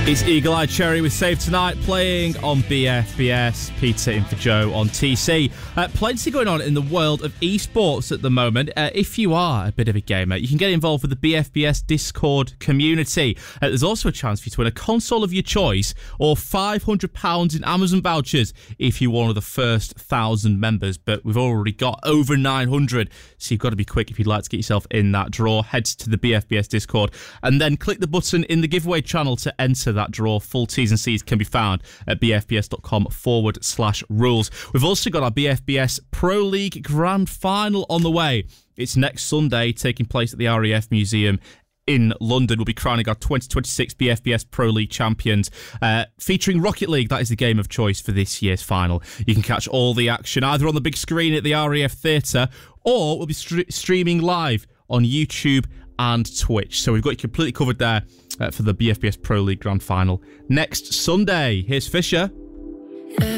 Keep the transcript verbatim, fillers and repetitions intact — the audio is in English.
It's Eagle Eye Cherry with Save Tonight playing on B F B S. Peter in for Joe on T C. Uh, plenty going on in the world of esports at the moment. Uh, if you are a bit of a gamer, you can get involved with the B F B S Discord community. Uh, there's also a chance for you to win a console of your choice or five hundred pounds in Amazon vouchers if you're one of the first one thousand members. But we've already got over nine hundred, so you've got to be quick if you'd like to get yourself in that draw. Head to the B F B S Discord and then click the button in the giveaway channel to enter that draw. Full T's and C's can be found at bfbs.com forward slash rules. We've also got our B F B S Pro League Grand Final on the way. It's next Sunday, taking place at the R A F Museum in London. We'll be crowning our twenty twenty-six B F B S Pro League champions, uh, featuring Rocket League. That is the game of choice for this year's final. You can catch all the action either on the big screen at the R A F Theatre, or we'll be st- streaming live on YouTube and Twitch. So we've got you completely covered there uh, for the B F B S Pro League Grand Final next Sunday. Here's Fisher.